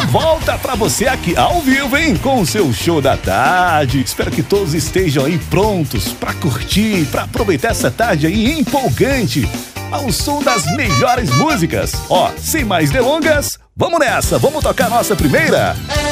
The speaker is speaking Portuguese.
volta pra você aqui ao vivo, hein? Com o seu show da tarde. Espero que todos estejam aí prontos pra curtir, pra aproveitar essa tarde aí empolgante, ao som das melhores músicas. Ó, sem mais delongas, vamos nessa, vamos tocar a nossa primeira.